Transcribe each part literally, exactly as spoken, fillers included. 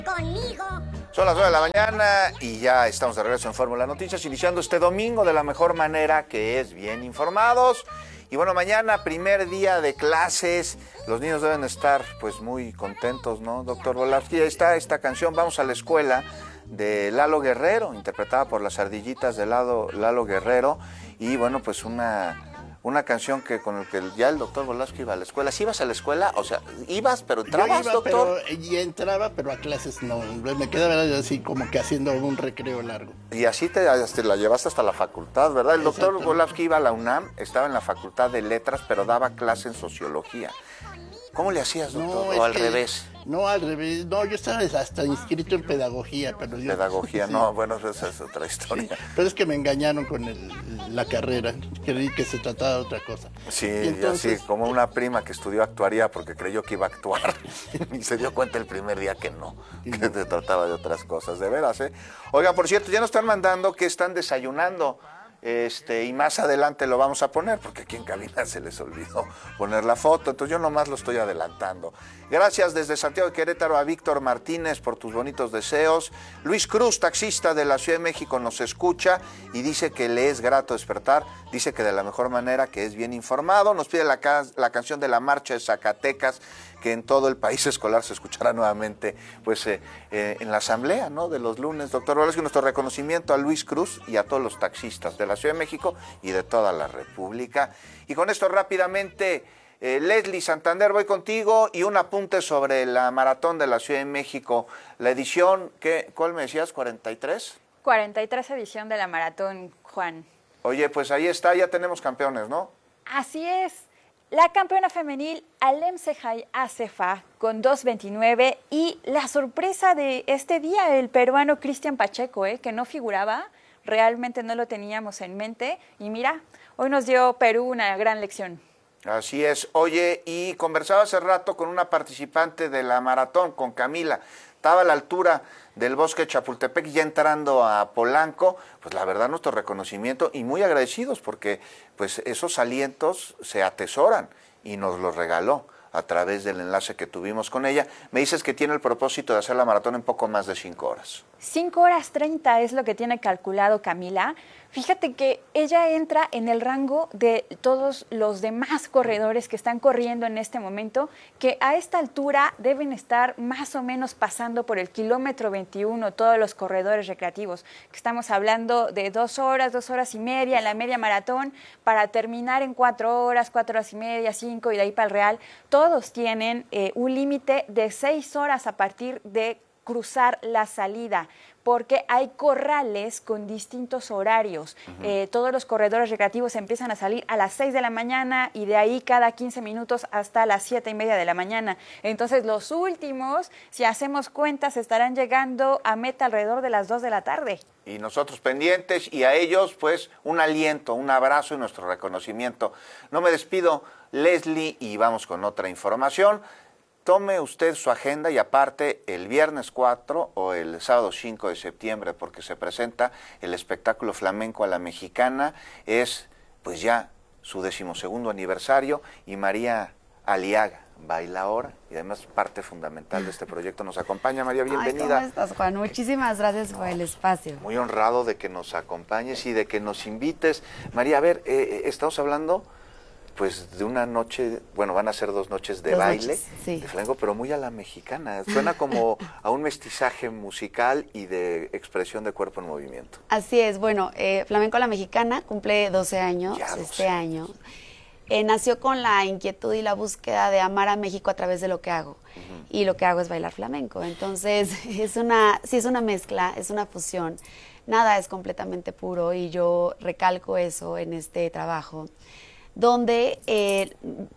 Conmigo. Son las nueve de la mañana y ya estamos de regreso en Fórmula Noticias, iniciando este domingo de la mejor manera, que es bien informados. Y bueno, mañana, primer día de clases, los niños deben estar pues muy contentos, ¿no, doctor Volavsky? Ahí está esta canción, Vamos a la Escuela, de Lalo Guerrero, interpretada por las ardillitas de Lalo, Lalo Guerrero. Y bueno, pues una... Una canción que con el que ya el doctor Volavsky iba a la escuela. ¿Sí ibas a la escuela? O sea, ¿ibas pero entrabas, Yo iba, doctor? Pero, y entraba, pero a clases no. Me quedaba así como que haciendo un recreo largo. Y así te, te la llevaste hasta la facultad, ¿verdad? El doctor Volavsky iba a la UNAM, estaba en la Facultad de Letras, pero daba clase en Sociología. ¿Cómo le hacías, doctor? No, ¿O al que, revés? No, al revés. No, yo estaba hasta inscrito en Pedagogía, pero yo... Pedagogía, sí. No, bueno, esa es otra historia. Sí, pero es que me engañaron con el, la carrera. Creí que se trataba de otra cosa. Sí, y entonces... sí, como una prima que estudió actuaría porque creyó que iba a actuar y se dio cuenta el primer día que no, que no. Se trataba de otras cosas, de veras, ¿eh? Oigan, por cierto, ya nos están mandando que están desayunando. Este, y más adelante lo vamos a poner, porque aquí en cabina se les olvidó poner la foto, entonces yo nomás lo estoy adelantando. Gracias desde Santiago de Querétaro a Víctor Martínez por tus bonitos deseos. Luis Cruz, taxista de la Ciudad de México, nos escucha y dice que le es grato despertar, dice que de la mejor manera, que es bien informado. Nos pide la, ca la canción de la Marcha de Zacatecas, que en todo el país escolar se escuchará nuevamente pues eh, eh, en la asamblea, ¿no?, de los lunes. Doctor Volavsky, nuestro reconocimiento a Luis Cruz y a todos los taxistas de la Ciudad de México y de toda la República. Y con esto rápidamente, eh, Leslie Santander, voy contigo y un apunte sobre la maratón de la Ciudad de México, la edición, ¿qué, ¿cuál me decías? ¿cuarenta y tres? cuarenta y tres edición de la maratón, Juan. Oye, pues ahí está, ya tenemos campeones, ¿no? Así es. La campeona femenil Alem Sejay Acefa con dos veintinueve y la sorpresa de este día, el peruano Cristian Pacheco, ¿eh? que no figuraba, realmente no lo teníamos en mente y mira, hoy nos dio Perú una gran lección. Así es. Oye, y conversaba hace rato con una participante de la maratón, con Camila. Estaba a la altura del Bosque de Chapultepec, ya entrando a Polanco, pues la verdad nuestro reconocimiento y muy agradecidos porque pues esos alientos se atesoran y nos los regaló a través del enlace que tuvimos con ella. Me dices que tiene el propósito de hacer la maratón en poco más de cinco horas. cinco horas treinta es lo que tiene calculado Camila. Fíjate que ella entra en el rango de todos los demás corredores que están corriendo en este momento, que a esta altura deben estar más o menos pasando por el kilómetro veintiuno, todos los corredores recreativos, que estamos hablando de dos horas, dos horas y media en la media maratón, para terminar en cuatro horas, cuatro horas y media, cinco y de ahí para el Real. Todos tienen eh, un límite de seis horas a partir de cruzar la salida, porque hay corrales con distintos horarios. Uh-huh. eh, todos los corredores recreativos empiezan a salir a las seis de la mañana y de ahí cada quince minutos hasta las siete y media de la mañana. Entonces los últimos, si hacemos cuentas, estarán llegando a meta alrededor de las dos de la tarde. Y nosotros pendientes, y a ellos pues un aliento, un abrazo y nuestro reconocimiento. No me despido, Leslie, y vamos con otra información. Tome usted su agenda y aparte el viernes cuatro o el sábado cinco de septiembre, porque se presenta el espectáculo Flamenco a la Mexicana. Es pues ya su decimosegundo aniversario y María Aliaga baila ahora y además parte fundamental de este proyecto. Nos acompaña, María, bienvenida. Ay, ¿cómo estás, Juan? Muchísimas gracias por el espacio. Muy honrado de que nos acompañes y de que nos invites. María, a ver, eh, estamos hablando pues de una noche, bueno, van a ser dos noches de dos baile, noches, sí. de flamenco, pero muy a la mexicana. Suena como a un mestizaje musical y de expresión de cuerpo en movimiento. Así es, bueno, eh, Flamenco a la Mexicana cumple doce años ya, doce este año. Eh, nació con la inquietud y la búsqueda de amar a México a través de lo que hago. Uh-huh. Y lo que hago es bailar flamenco. Entonces, es una, sí es una mezcla, es una fusión. Nada es completamente puro y yo recalco eso en este trabajo, donde eh,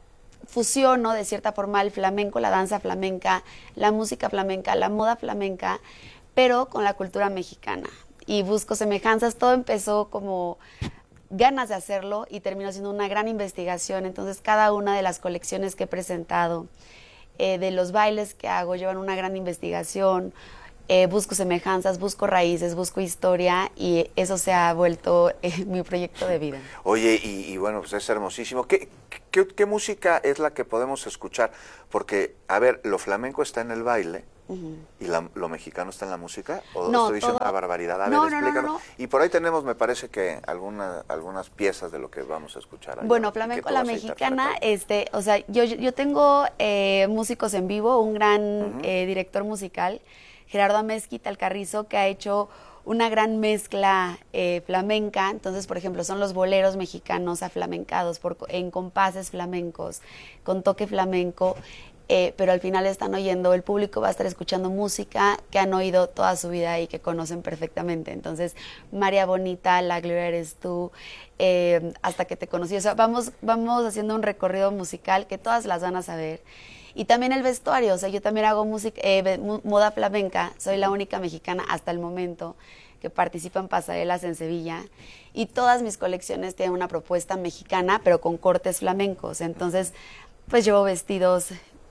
fusiono de cierta forma el flamenco, la danza flamenca, la música flamenca, la moda flamenca, pero con la cultura mexicana. Y busco semejanzas, todo empezó como ganas de hacerlo y terminó siendo una gran investigación. Entonces cada una de las colecciones que he presentado, eh, de los bailes que hago, llevan una gran investigación. Eh, busco semejanzas, busco raíces, busco historia y eso se ha vuelto eh, mi proyecto de vida. Oye, y, y bueno, pues es hermosísimo. ¿Qué, qué, ¿Qué música es la que podemos escuchar? Porque, a ver, lo flamenco está en el baile, Uh-huh. ¿Y la, lo mexicano está en la música? ¿O no, estoy diciendo todo... una barbaridad? A ver, no, explícanos. No, no, no. Y por ahí tenemos, me parece que alguna, algunas piezas de lo que vamos a escuchar. Allá, bueno, Flamenco la Mexicana, este, o sea, yo, yo tengo eh, músicos en vivo, un gran uh-huh. eh, director musical, Gerardo Amezquita Alcarrizo, que ha hecho una gran mezcla eh, flamenca. Entonces, por ejemplo, son los boleros mexicanos aflamencados por, en compases flamencos, con toque flamenco, eh, pero al final están oyendo, el público va a estar escuchando música que han oído toda su vida y que conocen perfectamente. Entonces, María Bonita, La Gloria Eres Tú, eh, Hasta que te conocí. O sea, vamos, vamos haciendo un recorrido musical que todas las van a saber. Y también el vestuario, o sea, yo también hago música, eh, moda flamenca, soy la única mexicana hasta el momento que participa en pasarelas en Sevilla, y todas mis colecciones tienen una propuesta mexicana, pero con cortes flamencos. Entonces, pues llevo vestidos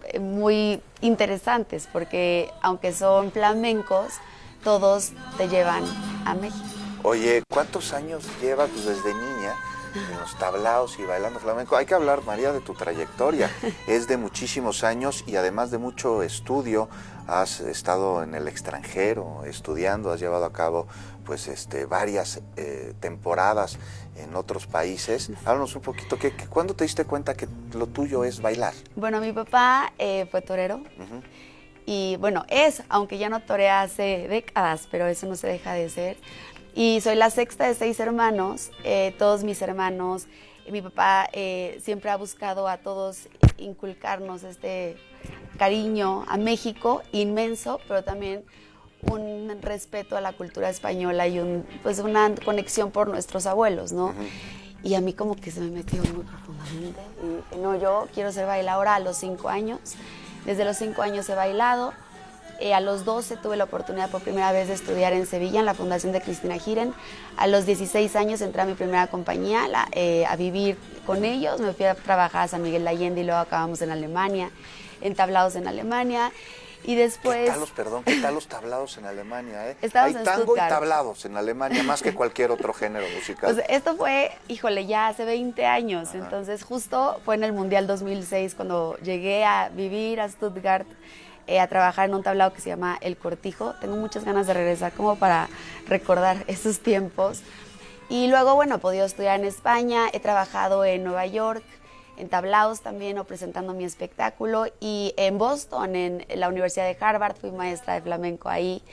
muy interesantes, porque aunque son flamencos, todos te llevan a México. Oye, ¿cuántos años llevas pues, desde niña en los tablaos y bailando flamenco? Hay que hablar, María, de tu trayectoria. Es de muchísimos años y además de mucho estudio. Has estado en el extranjero estudiando, has llevado a cabo pues este varias eh, temporadas en otros países. Háblanos un poquito, ¿qué, qué, ¿cuándo te diste cuenta que lo tuyo es bailar? Bueno, mi papá eh, fue torero. Uh-huh. Y bueno, es, aunque ya no torea hace décadas, pero eso no se deja de ser. Y soy la sexta de seis hermanos, eh, todos mis hermanos. Mi papá eh, siempre ha buscado a todos inculcarnos este cariño a México inmenso, pero también un respeto a la cultura española y un, pues una conexión por nuestros abuelos, ¿no? Uh-huh. Y a mí como que se me metió muy profundamente. Y dije, no, yo quiero ser bailadora a los cinco años. Desde los cinco años he bailado. Eh, a los doce tuve la oportunidad por primera vez de estudiar en Sevilla, en la Fundación de Cristina Giren. A los dieciséis años entré a mi primera compañía, la, eh, a vivir con ellos. Me fui a trabajar a San Miguel de Allende y luego acabamos en Alemania, en tablados en Alemania. Y después... ¿Qué tal los, perdón, qué tal los tablados en Alemania? Eh? Hay tango Stuttgart. Y tablados en Alemania, más que cualquier otro género musical. Pues esto fue, híjole, ya hace veinte años. Ajá. Entonces justo fue en el Mundial dos mil seis cuando llegué a vivir a Stuttgart, eh, a trabajar en un tablado que se llama El Cortijo. Tengo muchas ganas de regresar como para recordar esos tiempos. Y luego, bueno, he podido estudiar en España, he trabajado en Nueva York, en tablaos también, o presentando mi espectáculo, y en Boston, en la Universidad de Harvard, fui maestra de flamenco ahí,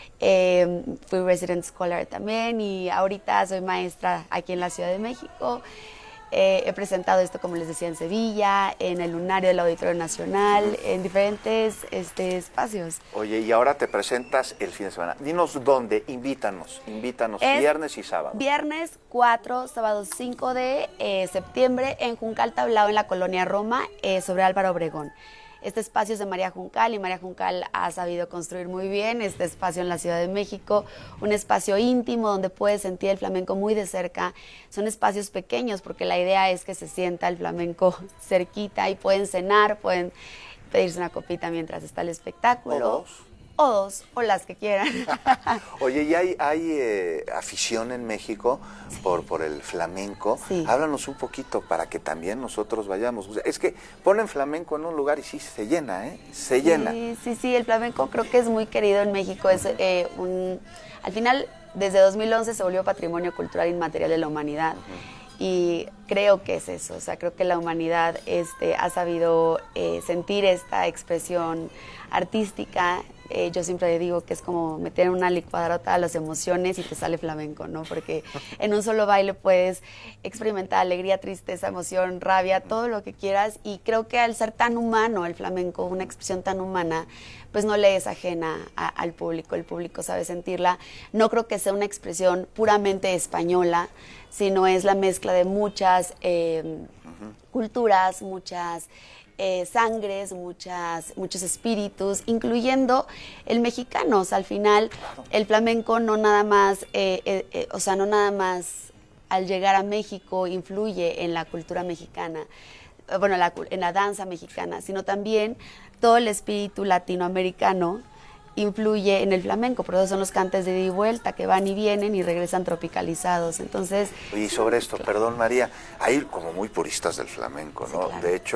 eh, fui resident scholar también, y ahorita soy maestra aquí en la Ciudad de México. Eh, he presentado esto, como les decía, en Sevilla, en el Lunario del Auditorio Nacional, en diferentes este, espacios. Oye, y ahora te presentas el fin de semana. Dinos dónde, invítanos, invítanos, es viernes y sábado. Viernes cuatro, sábado cinco de eh, septiembre, en Juncal Tablao, en la Colonia Roma, eh, sobre Álvaro Obregón. Este espacio es de María Juncal, y María Juncal ha sabido construir muy bien este espacio en la Ciudad de México, un espacio íntimo donde puedes sentir el flamenco muy de cerca. Son espacios pequeños porque la idea es que se sienta el flamenco cerquita, y pueden cenar, pueden pedirse una copita mientras está el espectáculo. O dos. O dos, o las que quieran. Oye, ¿y hay, hay eh, afición en México sí. por, por el flamenco? Sí. Háblanos un poquito para que también nosotros vayamos. O sea, es que ponen flamenco en un lugar y sí, se llena, ¿eh? Se sí, llena. Sí, sí, el flamenco creo que es muy querido en México. Es eh, un, al final, desde dos mil once se volvió Patrimonio Cultural Inmaterial de la Humanidad. Uh-huh. Y creo que es eso, o sea, creo que la humanidad este, ha sabido eh, sentir esta expresión artística. Eh, yo siempre digo que es como meter en una licuadora todas las emociones y te sale flamenco, ¿no? Porque en un solo baile puedes experimentar alegría, tristeza, emoción, rabia, todo lo que quieras. Y creo que al ser tan humano el flamenco, una expresión tan humana, pues no le es ajena a, al público. El público sabe sentirla. No creo que sea una expresión puramente española, sino es la mezcla de muchas eh, uh-huh. culturas, muchas... Eh, sangres, muchas, muchos espíritus, incluyendo el mexicano. O sea, al final el flamenco no nada más, eh, eh, eh, o sea, no nada más al llegar a México influye en la cultura mexicana, bueno, la, en la danza mexicana, sino también todo el espíritu latinoamericano influye en el flamenco. Por eso son los cantes de ida y vuelta que van y vienen y regresan tropicalizados. Entonces, y sobre esto, claro. Perdón, María, hay como muy puristas del flamenco, ¿no? Sí, claro. De hecho,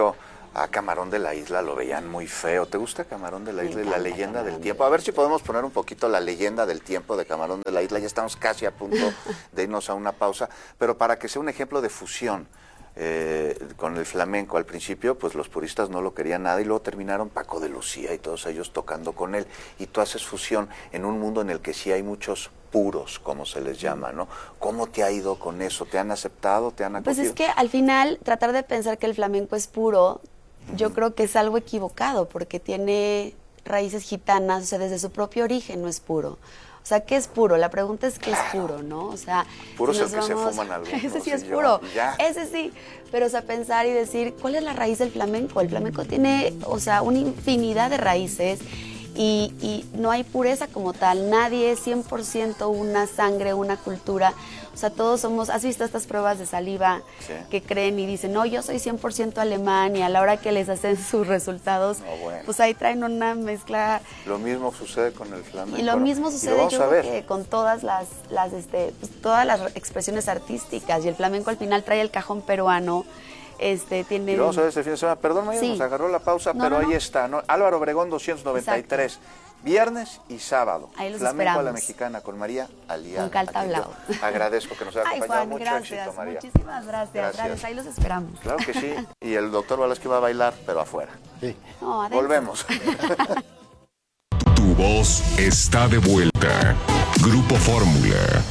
a Camarón de la Isla lo veían muy feo. ¿Te gusta Camarón de la Isla y la leyenda Camarón del tiempo? A ver si podemos poner un poquito la leyenda del tiempo de Camarón de la Isla. Ya estamos casi a punto de irnos a una pausa, pero para que sea un ejemplo de fusión eh, con el flamenco. Al principio, pues los puristas no lo querían nada y luego terminaron Paco de Lucía y todos ellos tocando con él. Y tú haces fusión en un mundo en el que sí hay muchos puros, como se les llama, ¿no? ¿Cómo te ha ido con eso? ¿Te han aceptado? ¿Te han acogido? Pues es que al final tratar de pensar que el flamenco es puro, yo creo que es algo equivocado porque tiene raíces gitanas, o sea, desde su propio origen no es puro. O sea, ¿qué es puro? La pregunta es ¿qué es puro, no? O sea, puro si es el nos que vamos... se fuman algunos. Ese sí es yo, puro, ya. ese sí. Pero, o sea, pensar y decir, ¿cuál es la raíz del flamenco? El flamenco tiene, o sea, una infinidad de raíces y, y no hay pureza como tal. Nadie es cien por ciento una sangre, una cultura. O sea, todos somos, ¿has visto estas pruebas de saliva sí. que creen y dicen, no, yo soy cien por ciento alemán y a la hora que les hacen sus resultados, no, bueno. pues ahí traen una mezcla. Lo mismo sucede con el flamenco. Y lo mismo ¿no? sucede lo yo creo que con todas las, las este, pues, todas las expresiones artísticas y el flamenco al final trae el cajón peruano. Este, tiene... Y lo vamos a ver este fin de semana. Perdón, María, sí. nos agarró la pausa, no, pero no, no. ahí está, ¿no? Álvaro Obregón doscientos noventa y tres. Exacto. Viernes y sábado. Ahí los Flamenco esperamos. a la Mexicana con María Aliaga. Un caltablao. Agradezco que nos haya Ay, acompañado. Juan, Mucho gracias, éxito, María. Muchísimas gracias, gracias, gracias. Ahí los esperamos. Claro que sí. Y el doctor Valaski va a bailar, pero afuera. Sí. No, volvemos. Tu voz está de vuelta. Grupo Fórmula.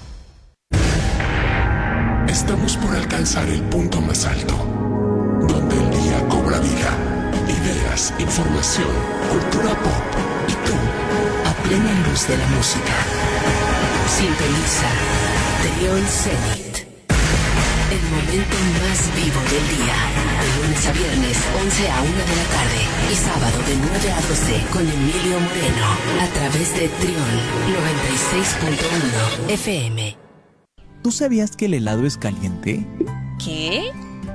Estamos por alcanzar el punto más alto, donde el día cobra vida. Ideas, información, cultura pop y tú, a plena luz de la música. Sintoniza Trión Zenit. El momento más vivo del día. De lunes a viernes, once a una de la tarde. Y sábado de nueve a doce con Emilio Moreno. A través de Trión noventa y seis punto uno F M. ¿Tú sabías que el helado es caliente? ¿Qué?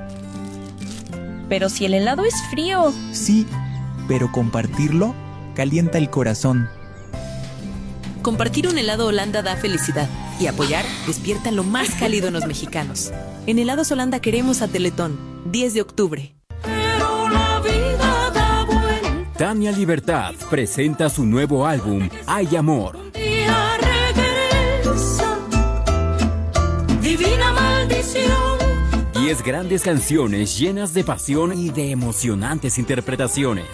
Pero si el helado es frío. Sí, pero compartirlo calienta el corazón. Compartir un helado Holanda da felicidad y apoyar despierta lo más cálido en los mexicanos. En Helados Holanda queremos a Teletón, diez de octubre. Pero la vida da vuelta. Tania Libertad presenta su nuevo álbum, Hay Amor. Un día regresa, divina maldición. Diez grandes canciones llenas de pasión y de emocionantes interpretaciones.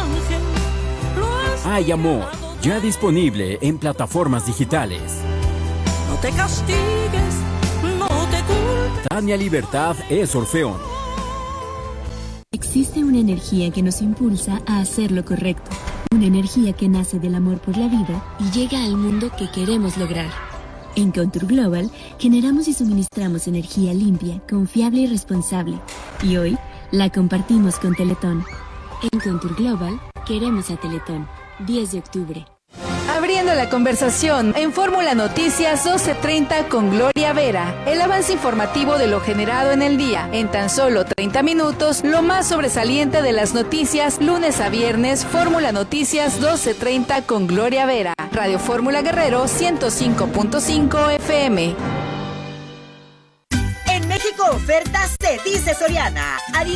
Hay Amor, ya disponible en plataformas digitales. No te castigues, no te culpes. Tania Libertad es Orfeón. Existe una energía que nos impulsa a hacer lo correcto. Una energía que nace del amor por la vida y llega al mundo que queremos lograr. En Contour Global generamos y suministramos energía limpia, confiable y responsable. Y hoy la compartimos con Teletón. En Contour Global queremos a Teletón. diez de octubre. Abriendo la conversación en Fórmula Noticias doce treinta con Gloria Vera. El avance informativo de lo generado en el día. En tan solo treinta minutos, lo más sobresaliente de las noticias, lunes a viernes, Fórmula Noticias doce treinta con Gloria Vera. Radio Fórmula Guerrero ciento cinco punto cinco F M. En México ofertas se dice Soriana. Harina